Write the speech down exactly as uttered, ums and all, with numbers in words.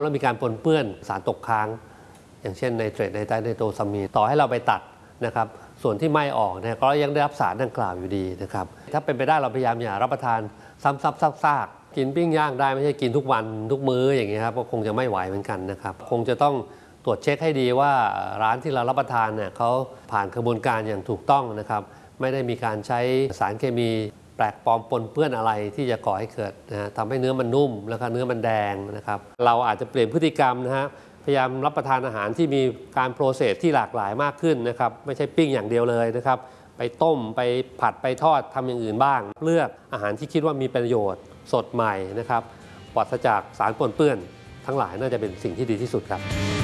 แล้วมีการปนเปื้อนสารตกค้างอย่างเช่นไนเตรตไนไตรไนโตรซามีนต่อให้เราไปตัดนะครับส่วนที่ไม่ออกเนี่ยก็ยังได้รับสารดังกล่าวอยู่ดีนะครับถ้าเป็นไปได้เราพยายามอย่ารับประทานซ้ำๆซากๆกินปิ้งย่างได้ไม่ใช่กินทุกวันทุกมื้ออย่างเงี้ยครับก็คงจะไม่ไหวเหมือนกันนะครับคงจะต้องตรวจเช็คให้ดีว่าร้านที่เรารับประทานเนี่ยเขาผ่านกระบวนการอย่างถูกต้องนะครับไม่ได้มีการใช้สารเคมีแปลกปลอมปนเปื้อนอะไรที่จะก่อให้เกิดนะทำให้เนื้อมันนุ่มแล้วก็เนื้อมันแดงนะครับเราอาจจะเปลี่ยนพฤติกรรมนะฮะพยายามรับประทานอาหารที่มีการโปรเซสที่หลากหลายมากขึ้นนะครับไม่ใช่ปิ้งอย่างเดียวเลยนะครับไปต้มไปผัดไปทอดทำอย่างอื่นบ้างเลือกอาหารที่คิดว่ามีประโยชน์สดใหม่นะครับปราศจากสารปนเปื้อนทั้งหลายน่าจะเป็นสิ่งที่ดีที่สุดครับ